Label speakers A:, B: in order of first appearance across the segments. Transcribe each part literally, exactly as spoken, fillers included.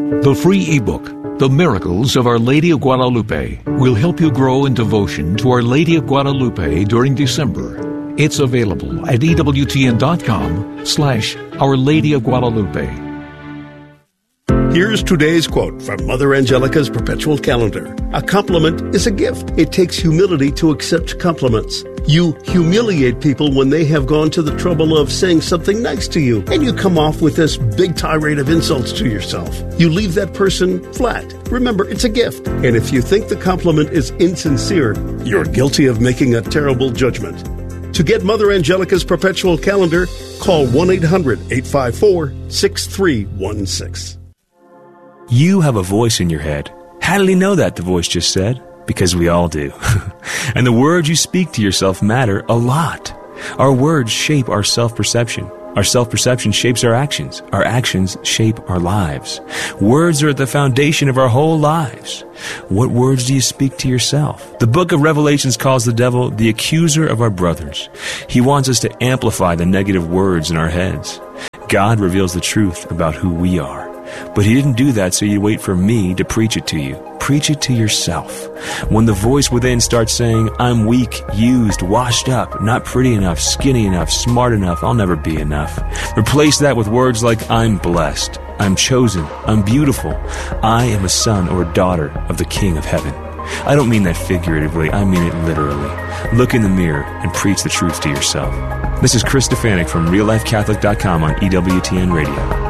A: The free ebook, The Miracles of Our Lady of Guadalupe, will help you grow in devotion to Our Lady of Guadalupe during December. It's available at EWTN.com slash Our Lady of Guadalupe.
B: Here's today's quote from Mother Angelica's Perpetual Calendar. A compliment is a gift. It takes humility to accept compliments. You humiliate people when they have gone to the trouble of saying something nice to you, and you come off with this big tirade of insults to yourself. You leave that person flat. Remember, it's a gift. And if you think the compliment is insincere, you're guilty of making a terrible judgment. To get Mother Angelica's Perpetual Calendar, call one eight hundred eight five four six three one six.
C: You have a voice in your head. How did he know that, the voice just said? Because we all do. And the words you speak to yourself matter a lot. Our words shape our self-perception. Our self-perception shapes our actions. Our actions shape our lives. Words are at the foundation of our whole lives. What words do you speak to yourself? The book of Revelations calls the devil the accuser of our brothers. He wants us to amplify the negative words in our heads. God reveals the truth about who we are. But he didn't do that so you wait for me to preach it to you. Preach it to yourself. When the voice within starts saying, I'm weak, used, washed up, not pretty enough, skinny enough, smart enough, I'll never be enough. Replace that with words like, I'm blessed, I'm chosen, I'm beautiful, I am a son or a daughter of the King of Heaven. I don't mean that figuratively, I mean it literally. Look in the mirror and preach the truth to yourself. This is Chris Stefanik from real life catholic dot com on E W T N Radio.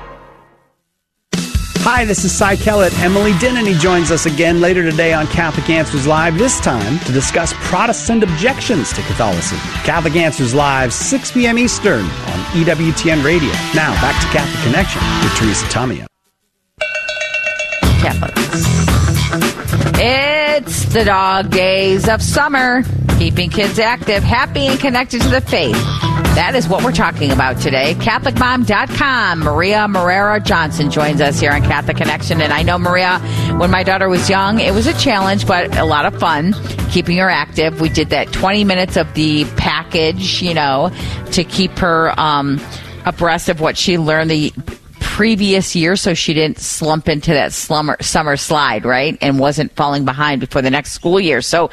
D: Hi, this is Cy Kellett. Emily Dennany joins us again later today on Catholic Answers Live, this time to discuss Protestant objections to Catholicism. Catholic Answers Live, six p.m. Eastern on E W T N Radio. Now, back to Catholic Connection with Teresa Tomeo.
E: Catholics. It's the dog days of summer. Keeping kids active, happy, and connected to the faith. That is what we're talking about today. Catholic Mom dot com. Maria Morera Johnson joins us here on Catholic Connection. And I know, Maria, when my daughter was young, it was a challenge, but a lot of fun keeping her active. We did that twenty minutes of the package, you know, to keep her um, abreast of what she learned the previous year so she didn't slump into that slumber, summer slide, right? And wasn't falling behind before the next school year. So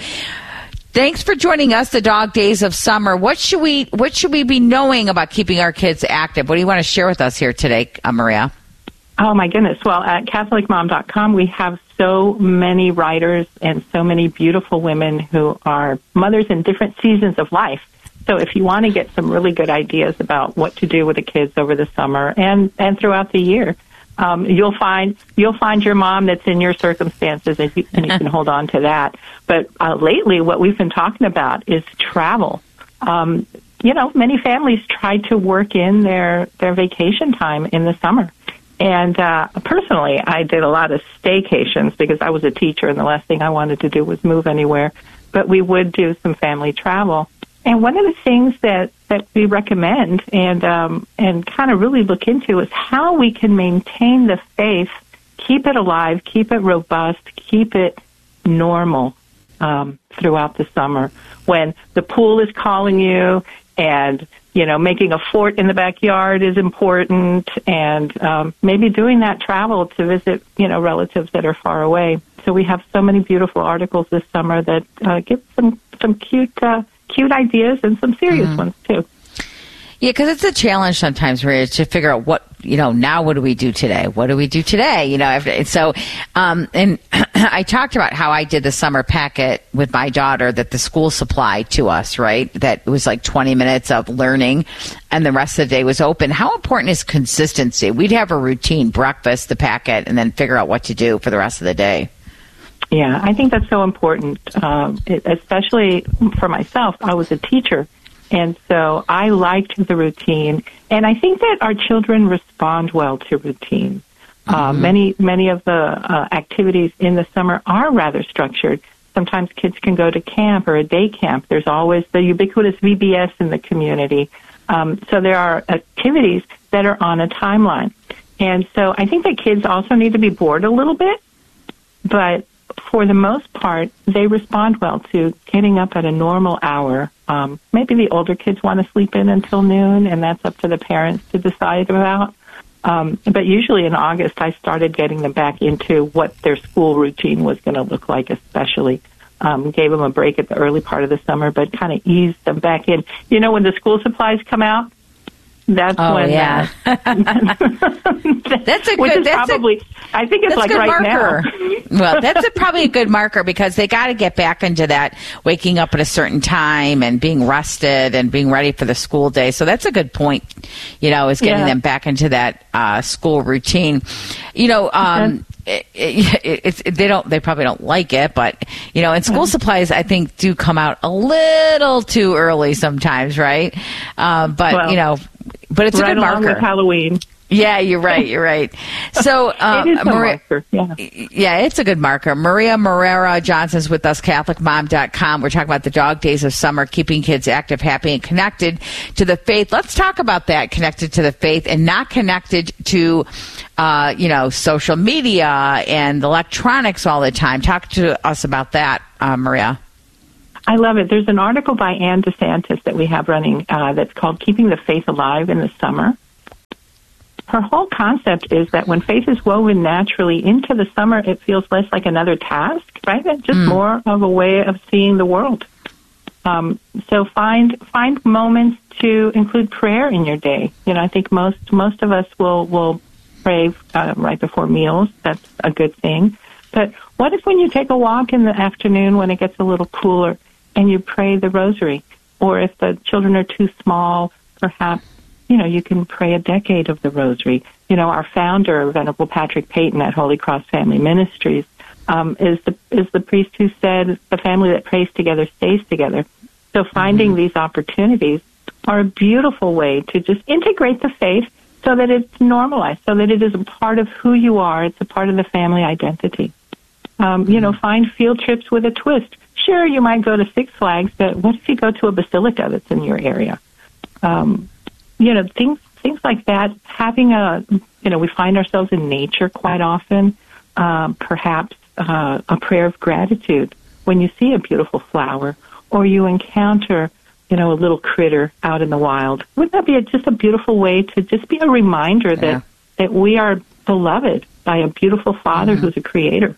E: thanks for joining us, the dog days of summer. What should we what should we be knowing about keeping our kids active? What do you want to share with us here today, uh, Maria?
F: Oh, my goodness. Well, at Catholic Mom dot com, we have so many writers and so many beautiful women who are mothers in different seasons of life. So if you want to get some really good ideas about what to do with the kids over the summer and, and throughout the year, Um, you'll find you'll find your mom that's in your circumstances, and you, and you can hold on to that. But uh, lately, what we've been talking about is travel. Um, you know, many families try to work in their, their vacation time in the summer. And uh, personally, I did a lot of staycations because I was a teacher, and the last thing I wanted to do was move anywhere. But we would do some family travel. And one of the things that, that we recommend and um, and kind of really look into is how we can maintain the faith, keep it alive, keep it robust, keep it normal um, throughout the summer. When the pool is calling you and, you know, making a fort in the backyard is important, and um, maybe doing that travel to visit, you know, relatives that are far away. So we have so many beautiful articles this summer that uh, give some, some cute uh cute ideas and some serious mm. ones, too.
E: Yeah, because it's a challenge sometimes, Maria, to figure out what, you know, now what do we do today? What do we do today? You know, after, so, um, and I talked about how I did the summer packet with my daughter that the school supplied to us, right? That it was like twenty minutes of learning and the rest of the day was open. How important is consistency? We'd have a routine, breakfast, the packet, and then figure out what to do for the rest of the day.
F: Yeah, I think that's so important, um, it, especially for myself. I was a teacher, and so I liked the routine. And I think that our children respond well to routine. Mm-hmm. Uh, many many of the uh, activities in the summer are rather structured. Sometimes kids can go to camp or a day camp. There's always the ubiquitous V B S in the community. Um, so there are activities that are on a timeline. And so I think that kids also need to be bored a little bit, but for the most part, they respond well to getting up at a normal hour. Um, maybe the older kids want to sleep in until noon, and that's up to the parents to decide about. Um, but usually in August, I started getting them back into what their school routine was going to look like, especially. Um, gave them a break at the early part of the summer, but kind of eased them back in. You know, when the school supplies come out, that's
E: oh,
F: when.
E: Yeah.
F: Uh,
E: that's a
F: which
E: good.
F: Is
E: that's
F: probably.
E: A,
F: I think it's like right
E: marker.
F: now.
E: Well, that's a, probably a good marker because they got to get back into that waking up at a certain time and being rested and being ready for the school day. So that's a good point. You know, is getting
F: yeah.
E: them back into that uh, school routine. You know. Um, It, it, it, it, they don't. They probably don't like it, but you know, and school supplies, I think, do come out a little too early sometimes, right? Uh, but
F: well,
E: you know, but it's
F: right
E: a good
F: along
E: marker.
F: With Halloween.
E: Yeah, you're right. You're right. So, uh,
F: it is a
E: Maria,
F: marker. Yeah.
E: yeah, it's a good marker. Maria Marrera Johnson's with us, Catholic Mom dot com. We're talking about the dog days of summer, keeping kids active, happy, and connected to the faith. Let's talk about that, connected to the faith and not connected to, uh, you know, social media and electronics all the time. Talk to us about that, uh, Maria.
F: I love it. There's an article by Ann DeSantis that we have running uh, that's called Keeping the Faith Alive in the Summer. Her whole concept is that when faith is woven naturally into the summer, it feels less like another task, right? It's just mm. more of a way of seeing the world. Um, so find find moments to include prayer in your day. You know, I think most most of us will will pray uh, right before meals. That's a good thing. But what if when you take a walk in the afternoon when it gets a little cooler and you pray the rosary? Or if the children are too small, perhaps, you know, you can pray a decade of the rosary. You know, our founder, Venerable Patrick Peyton at Holy Cross Family Ministries, um, is the is the priest who said the family that prays together stays together. So finding mm-hmm. these opportunities are a beautiful way to just integrate the faith so that it's normalized, so that it is a part of who you are. It's a part of the family identity. Um, mm-hmm. You know, find field trips with a twist. Sure, you might go to Six Flags, but what if you go to a basilica that's in your area? Um You know, things things like that. Having a, you know, we find ourselves in nature quite often. Um, perhaps uh, a prayer of gratitude when you see a beautiful flower or you encounter, you know, a little critter out in the wild. Wouldn't that be a, just a beautiful way to just be a reminder that,
E: yeah.
F: that we are beloved by a beautiful Father mm-hmm. who's a creator?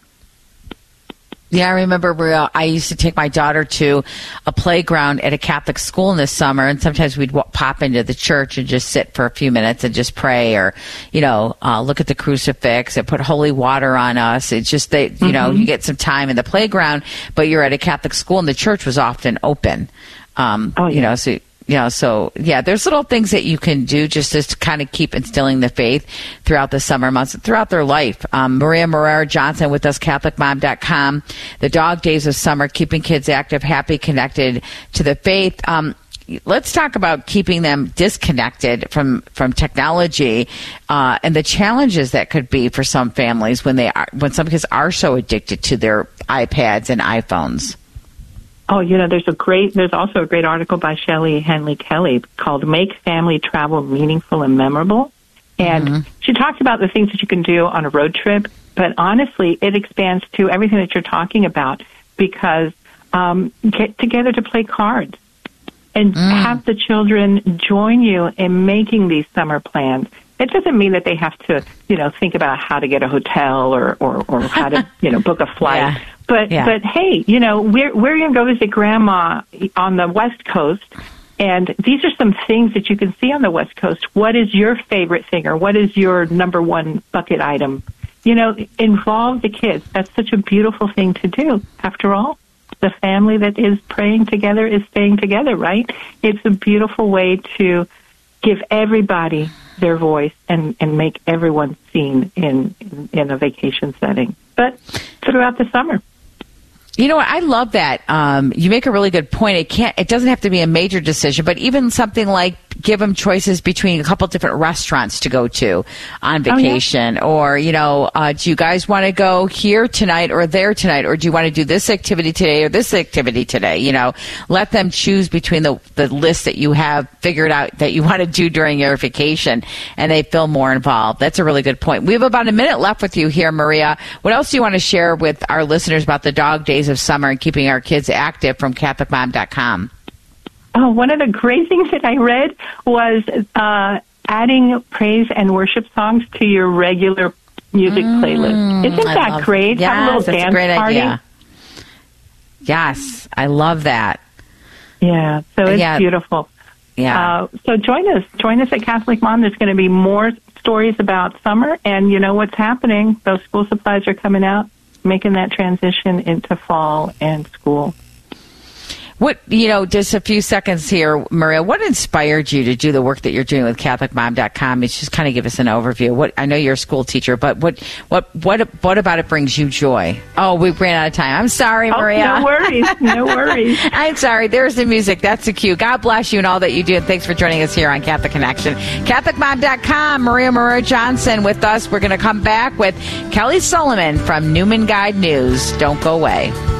E: Yeah, I remember where I used to take my daughter to a playground at a Catholic school in the summer, and sometimes we'd w- pop into the church and just sit for a few minutes and just pray, or, you know, uh, look at the crucifix and put holy water on us. It's just that, you mm-hmm. know, you get some time in the playground, but you're at a Catholic school and the church was often open. Um,
F: oh, yeah.
E: You know, so... Yeah, so, yeah, there's little things that you can do just to kind of keep instilling the faith throughout the summer months, throughout their life. Um, Maria Marrera Johnson with us, Catholic Mom dot com. The dog days of summer, keeping kids active, happy, connected to the faith. Um, let's talk about keeping them disconnected from, from technology uh, and the challenges that could be for some families when they are, when some kids are so addicted to their iPads and iPhones.
F: Oh, you know, there's a great, there's also a great article by Shelley Henley Kelly called Make Family Travel Meaningful and Memorable. And mm-hmm. she talks about the things that you can do on a road trip, but honestly, it expands to everything that you're talking about because um, get together to play cards and mm. have the children join you in making these summer plans. It doesn't mean that they have to, you know, think about how to get a hotel or, or, or how to, you know, book a flight.
E: Yeah.
F: But,
E: yeah.
F: but hey, you know, we're, we're going to go visit Grandma on the West Coast, and these are some things that you can see on the West Coast. What is your favorite thing, or what is your number one bucket item? You know, involve the kids. That's such a beautiful thing to do. After all, the family that is praying together is staying together, right? It's a beautiful way to give everybody their voice and, and make everyone seen in, in, in a vacation setting, but throughout the summer.
E: You know what? I love that. Um, you make a really good point. It can't. It doesn't have to be a major decision, but even something like give them choices between a couple different restaurants to go to on vacation, oh, yeah. or you know, uh, do you guys want to go here tonight or there tonight, or do you want to do this activity today or this activity today? You know, let them choose between the the list that you have figured out that you want to do during your vacation, and they feel more involved. That's a really good point. We have about a minute left with you here, Maria. What else do you want to share with our listeners about the dog days of summer and keeping our kids active from Catholic Mom dot com?
F: Oh, one of the great things that I read was uh, adding praise and worship songs to your regular music mm, playlist. Isn't
E: I
F: that
E: love,
F: great?
E: Yes,
F: Have a little
E: that's
F: dance
E: a great
F: party.
E: idea. Yes, I love that.
F: Yeah, so it's
E: yeah.
F: beautiful.
E: Yeah.
F: Uh, so join us. Join us at Catholic Mom. There's going to be more stories about summer, and you know what's happening. Those school supplies are coming out, making that transition into fall and school.
E: What, you know, just a few seconds here, Maria, what inspired you to do the work that you're doing with Catholic Mom dot com? It's just kind of give us an overview. What, I know you're a school teacher, but what, what, what, what about it brings you joy? Oh, we ran out of time. I'm sorry,
F: Oh,
E: Maria.
F: no worries. No worries.
E: I'm sorry. There's the music. That's the cue. God bless you and all that you do. And thanks for joining us here on Catholic Connection. Catholic Mom dot com, Maria Marrero Johnson with us. We're going to come back with Kelly Sullivan from Newman Guide News. Don't go away.